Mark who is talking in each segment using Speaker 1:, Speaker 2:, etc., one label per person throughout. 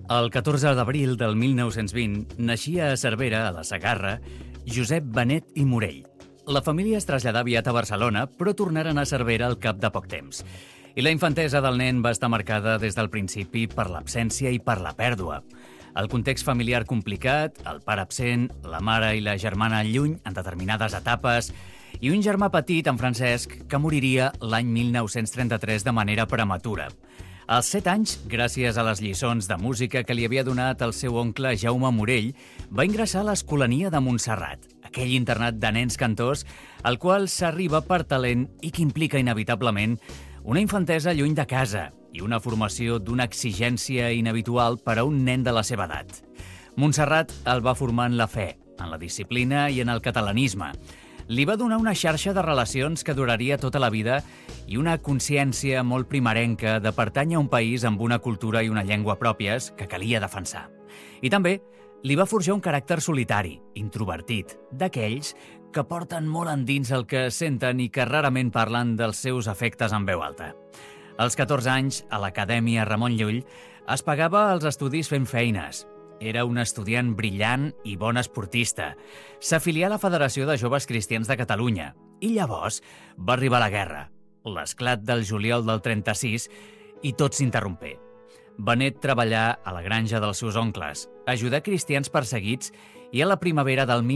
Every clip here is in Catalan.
Speaker 1: El 14 d'abril del 1920 naixia a Cervera, a la Segarra, Josep Benet i Morell. La família es traslladà aviat a Barcelona, però tornaren a Cervera al cap de poc temps. I la infantesa del nen va estar marcada des del principi per l'absència i per la pèrdua. El context familiar complicat, el pare absent, la mare i la germana lluny en determinades etapes i un germà petit, en Francesc, que moriria l'any 1933 de manera prematura. Als 7 anys, gràcies a les lliçons de música que li havia donat el seu oncle Jaume Morell, va ingressar a l'Escolania de Montserrat, aquell internat de nens cantors al qual s'arriba per talent i que implica inevitablement una infantesa lluny de casa i una formació d'una exigència inhabitual per a un nen de la seva edat. Montserrat el va formar en la fe, en la disciplina i en el catalanisme. Li va donar una xarxa de relacions que duraria tota la vida i una consciència molt primerenca de pertànyer a un país amb una cultura i una llengua pròpies que calia defensar. I també li va forjar un caràcter solitari, introvertit, d'aquells que porten molt endins el que senten i que rarament parlen dels seus afectes en veu alta. Als 14 anys, a l'Acadèmia Ramon Llull, es pagava els estudis fent feines. Era un estudiant brillant i bon esportista. S'afilià a la Federació de Joves Cristians de Catalunya i llavors va arribar la guerra, l'esclat del juliol del 36, i tot s'interrompé. Benet treballà a la granja dels seus oncles, ajudà cristians perseguits i a la primavera del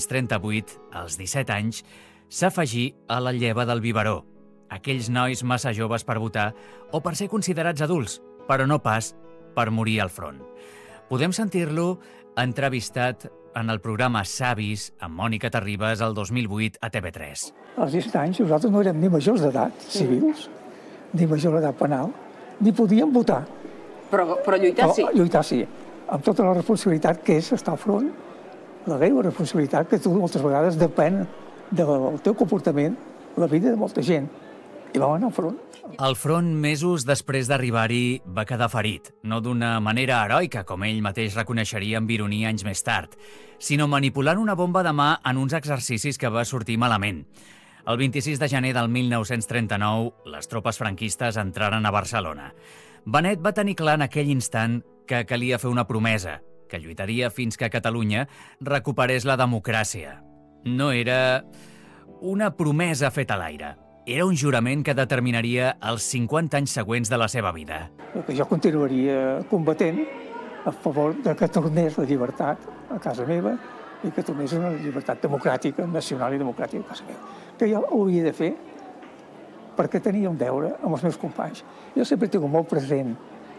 Speaker 1: 1938, als 17 anys, s'afegí a la lleva del biberó, aquells nois massa joves per votar o per ser considerats adults, però no pas per morir al front. Podem sentir-lo entrevistat en el programa Savis amb Mònica Terribas el 2008 a TV3.
Speaker 2: Als 17 anys nosaltres no érem ni majors d'edat civils, ni majors d'edat penal, ni podíem votar.
Speaker 3: Però lluitar sí.
Speaker 2: Lluitar sí, amb tota la responsabilitat que és estar al front, la greu responsabilitat que tu moltes vegades depèn del teu comportament, la vida de molta gent. I vam anar al front.
Speaker 1: Al front, mesos després d'arribar-hi, va quedar ferit, no d'una manera heroica, com ell mateix reconeixeria amb ironia anys més tard, sinó manipulant una bomba de mà en uns exercicis que va sortir malament. El 26 de gener del 1939, les tropes franquistes entraren a Barcelona. Benet va tenir clar en aquell instant que calia fer una promesa, que lluitaria fins que Catalunya recuperés la democràcia. No era una promesa feta a l'aire. Era un jurament que determinaria els 50 anys següents de la seva vida.
Speaker 2: Que jo continuaria combatent a favor de que tornés la llibertat a casa meva i que tornés una llibertat democràtica, nacional i democràtica a casa meva. Que jo ho havia de fer perquè tenia un deure amb els meus companys. Jo sempre he tingut molt present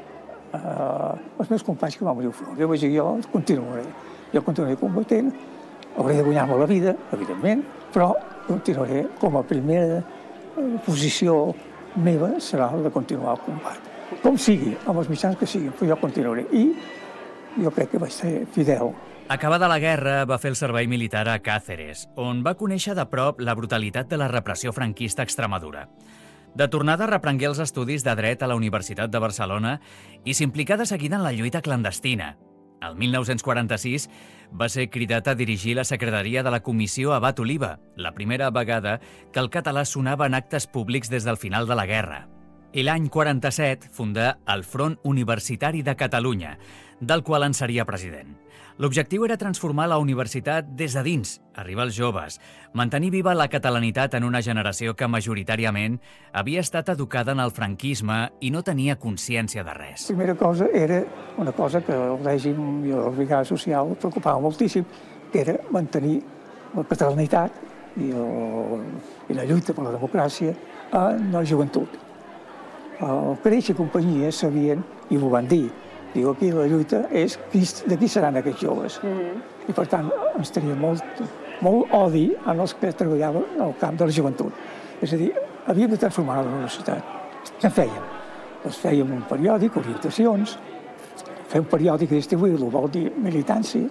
Speaker 2: els meus companys que van morir al front. Jo vaig dir, jo continuaré combatent, hauré de guanyar-me la vida, evidentment, però continuaré com a primera posició meva serà la de continuar el combat. Com sigui, amb els mitjans que siguin, però jo continuaré. I jo crec que vaig ser fidel.
Speaker 1: Acabada la guerra, va fer el servei militar a Càceres, on va conèixer de prop la brutalitat de la repressió franquista a Extremadura. De tornada reprengué els estudis de dret a la Universitat de Barcelona i s'implicà de seguida en la lluita clandestina. El 1946 va ser cridat a dirigir la secretaria de la Comissió Abat Oliva, la primera vegada que el català sonava en actes públics des del final de la guerra. I l'any 47 fundà el Front Universitari de Catalunya, del qual en seria president. L'objectiu era transformar la universitat des de dins, arribar als joves, mantenir viva la catalanitat en una generació que majoritàriament havia estat educada en el franquisme i no tenia consciència de res.
Speaker 2: La primera cosa era una cosa que el règim i la brigada social preocupava moltíssim, que era mantenir la catalanitat i la lluita per la democràcia en la joventut. El Creix i companyia sabien, i ho van dir, diu, aquí la lluita és de qui seran aquests joves. I per tant ens tenia molt odi en els que treballaven al camp de la joventut. És a dir, havíem de transformar la universitat. Què fèiem? Doncs fèiem un periòdic, orientacions, fer un periòdic i distribuir-lo vol dir militància.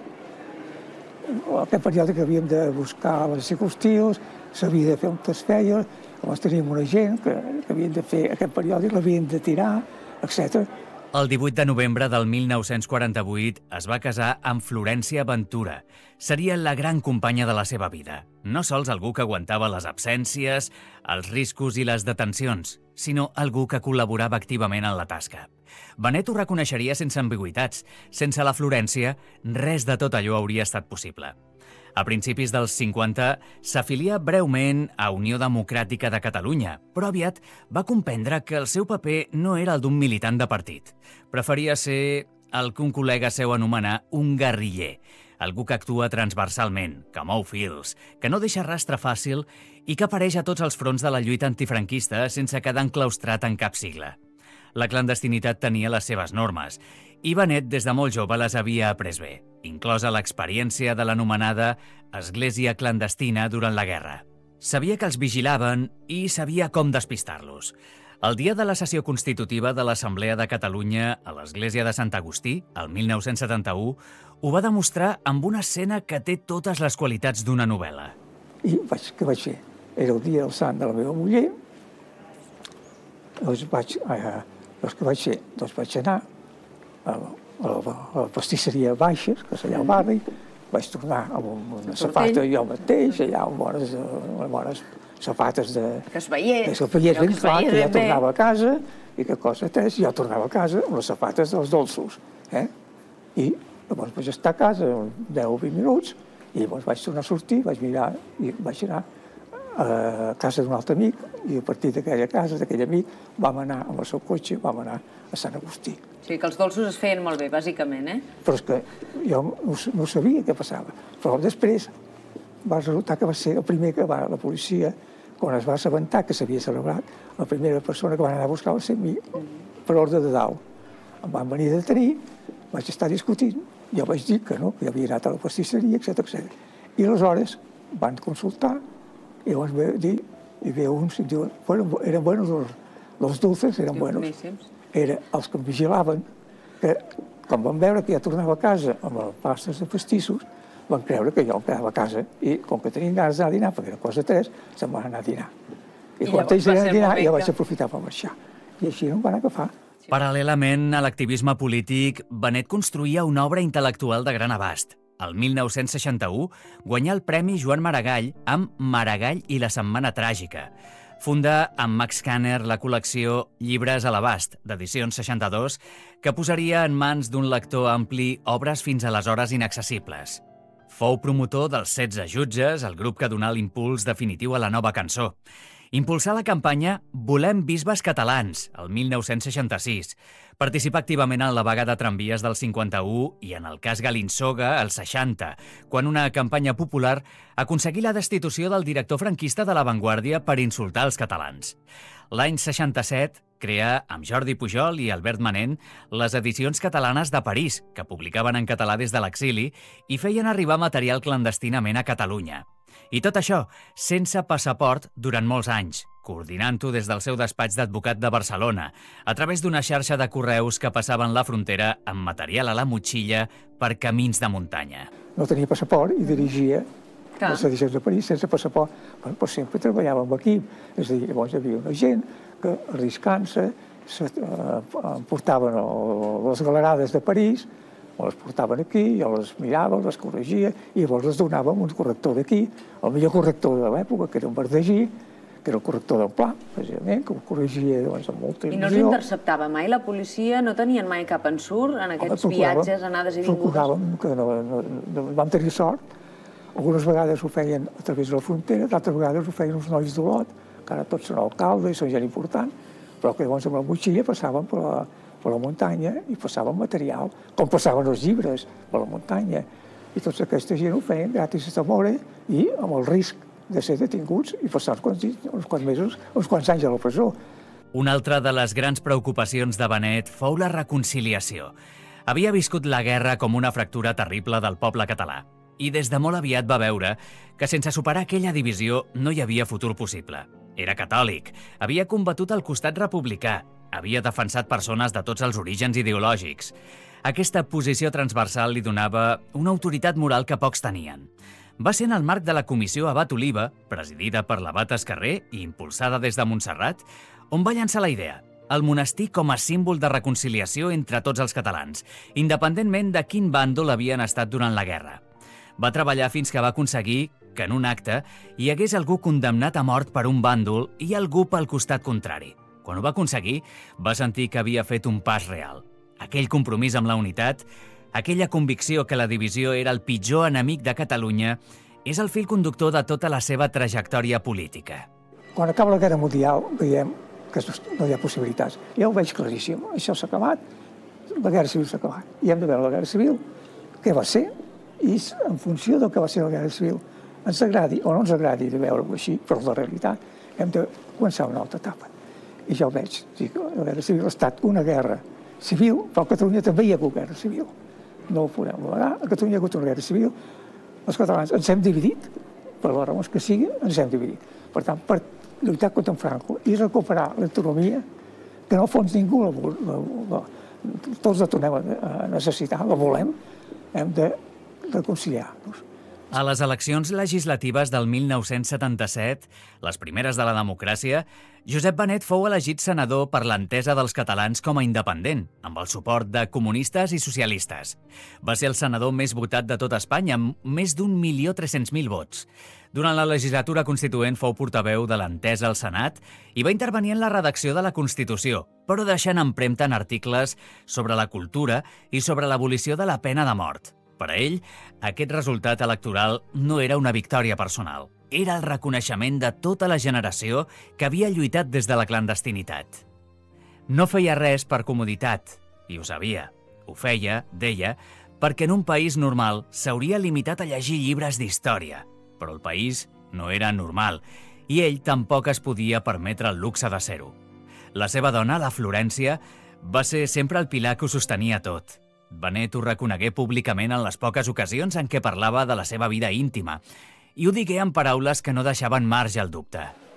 Speaker 2: Aquest periòdic havíem de buscar les circumstàncies, s'havia de fer on es feia, llavors teníem una gent que havien de fer aquest periòdic, l'havien de tirar, etc.
Speaker 1: El 18 de novembre del 1948 es va casar amb Florència Ventura. Seria la gran companya de la seva vida. No sols algú que aguantava les absències, els riscos i les detencions, sinó algú que col·laborava activament en la tasca. Benet ho reconeixeria sense ambigüitats. Sense la Florència, res de tot allò hauria estat possible. A principis dels 50 s'afilia breument a Unió Democràtica de Catalunya, però aviat va comprendre que el seu paper no era el d'un militant de partit. Preferia ser el que un col·lega seu anomenà un guerriller, algú que actua transversalment, que mou fils, que no deixa rastre fàcil i que apareix a tots els fronts de la lluita antifranquista sense quedar enclaustrat en cap sigla. La clandestinitat tenia les seves normes i Benet des de molt jove les havia après bé, inclosa l'experiència de l'anomenada església clandestina durant la guerra. Sabia que els vigilaven i sabia com despistar-los. El dia de la sessió constitutiva de l'Assemblea de Catalunya a l'església de Sant Agustí, el 1971, ho va demostrar amb una escena que té totes les qualitats d'una novel·la.
Speaker 2: I què vaig fer? Era el dia del sant de la meva muller. Què vaig fer? Vaig anar a la pastisseria Baixes, que és allà al barri, vaig tornar amb una safata jo mateix, allà amb bones safates
Speaker 3: que es veiés
Speaker 2: ben clar, que jo tornava a casa, i que cosa tres, jo tornava a casa amb les safates dels dolços. I llavors vaig estar a casa 10 o 20 minuts, i llavors vaig tornar a sortir, vaig mirar, i vaig anar a casa d'un altre amic, i a partir d'aquella casa, d'aquell amic, vam anar amb el seu cotxe, vam anar a Sant Agustí.
Speaker 3: O sigui que els dolços es feien molt bé, bàsicament,
Speaker 2: Però és que jo no sabia què passava. Però després va resultar que va ser el primer que va, la policia, quan es va assabentar que s'havia celebrat, la primera persona que van anar a buscar va ser mi, per ordre de dalt. Em van venir a detenir, vaig estar discutint, jo vaig dir que no, que havia anat a la pastisseria, etc. I aleshores van consultar, i llavors va dir, hi havia uns, i diuen, eren buenos los dulces, eren buenos. Eren els que em vigilaven, que quan van veure que ja tornava a casa amb les pastes de pastissos, van creure que jo em quedava a casa i com que tenien ganes d'anar a dinar, perquè era cosa 3, se'n van anar a dinar. I quan ells anaven a dinar jo vaig aprofitar per marxar. I així no em van agafar.
Speaker 1: Paral·lelament a l'activisme polític, Benet construïa una obra intel·lectual de gran abast. El 1961 guanyà el Premi Joan Maragall amb Maragall i la setmana tràgica. Funda amb Max Kanner la col·lecció Llibres a l'abast, d'edicions 62, que posaria en mans d'un lector ampli obres fins aleshores inaccessibles. Fou promotor dels 16 jutges, el grup que donà l'impuls definitiu a la nova cançó. Impulsà la campanya Volem bisbes catalans, el 1966. Participà activament en la vaga de tramvies del 51 i en el cas Galinsoga, el 60, quan una campanya popular aconseguí la destitució del director franquista de La Vanguardia per insultar els catalans. L'any 67 creà, amb Jordi Pujol i Albert Manent, les edicions catalanes de París, que publicaven en català des de l'exili i feien arribar material clandestinament a Catalunya. I tot això sense passaport durant molts anys, coordinant-ho des del seu despatx d'advocat de Barcelona, a través d'una xarxa de correus que passaven la frontera amb material a la motxilla per camins de muntanya.
Speaker 2: No tenia passaport i dirigia les edicions de París sense passaport, però sempre treballava amb equip. És a dir, llavors hi havia una gent que, arriscant-se, portaven les galerades de París, les portaven aquí, jo les mirava, les corregia, i llavors les donava a un corrector d'aquí, el millor corrector de l'època, que era un verdegí, que era el corrector del Pla, precisament, que ho corregia amb molta il·lusió.
Speaker 3: I no els interceptava mai la policia? No tenien mai cap ensurt en aquests viatges, anades i vingudes?
Speaker 2: Procuràvem, que no vam tenir sort. Algunes vegades ho feien a través de la frontera, d'altres vegades ho feien uns nois d'Olot, que ara tots són alcaldes i són gent important, però que llavors amb la motxilla passaven per la muntanya i passaven material, com passaven els llibres per la muntanya. I tota aquesta gent ho feien gratis a Zamora i amb el risc de ser detinguts i passar uns quants mesos, uns quants anys a la presó.
Speaker 1: Una altra de les grans preocupacions de Benet fou la reconciliació. Havia viscut la guerra com una fractura terrible del poble català i des de molt aviat va veure que sense superar aquella divisió no hi havia futur possible. Era catòlic, havia combatut al costat republicà, havia defensat persones de tots els orígens ideològics. Aquesta posició transversal li donava una autoritat moral que pocs tenien. Va ser en el marc de la Comissió Abat Oliva, presidida per l'abat Escarrer i impulsada des de Montserrat, on va llançar la idea. el monestir com a símbol de reconciliació entre tots els catalans, independentment de quin bàndol havien estat durant la guerra. Va treballar fins que va aconseguir que en un acte hi hagués algú condemnat a mort per un bàndol i algú pel costat contrari. Quan ho va aconseguir, va sentir que havia fet un pas real. Aquell compromís amb la unitat, aquella convicció que la divisió era el pitjor enemic de Catalunya, és el fil conductor de tota la seva trajectòria política.
Speaker 2: Quan acaba la Guerra Mundial, veiem que no hi ha possibilitats. Ja ho veig claríssim. Això s'ha acabat, la Guerra Civil s'ha acabat. I hem de veure la Guerra Civil, què va ser, i en funció del que va ser la Guerra Civil, ens agradi o no ens agradi de veure-ho així, però la realitat, hem de començar una altra etapa. I ja ho veig. La Guerra Civil ha estat una guerra civil, però a Catalunya també hi ha hagut guerra civil. No ho podem negar. A Catalunya hi ha hagut una guerra civil. Els catalans ens hem dividit, per les raons que sigui, ens hem dividit. Per tant, per lluitar contra en Franco i recuperar l'autonomia, que en el fons ningú tots la tornem a necessitar, la volem, hem de reconciliar-nos.
Speaker 1: A les eleccions legislatives del 1977, les primeres de la democràcia, Josep Benet fou elegit senador per l'entesa dels catalans com a independent, amb el suport de comunistes i socialistes. Va ser el senador més votat de tot Espanya, amb més d'1.300.000 vots. Durant la legislatura constituent fou portaveu de l'entesa al Senat i va intervenir en la redacció de la Constitució, però deixant empremta en articles sobre la cultura i sobre l'abolició de la pena de mort. Per a ell, aquest resultat electoral no era una victòria personal. Era el reconeixement de tota la generació que havia lluitat des de la clandestinitat. No feia res per comoditat, i ho sabia. Ho feia, deia, perquè en un país normal s'hauria limitat a llegir llibres d'història. Però el país no era normal, i ell tampoc es podia permetre el luxe de ser-ho. La seva dona, la Florència, va ser sempre el pilar que ho sostenia tot. Benet ho reconegué públicament en les poques ocasions en què parlava de la seva vida íntima, i ho digué en paraules que no deixaven marge al dubte.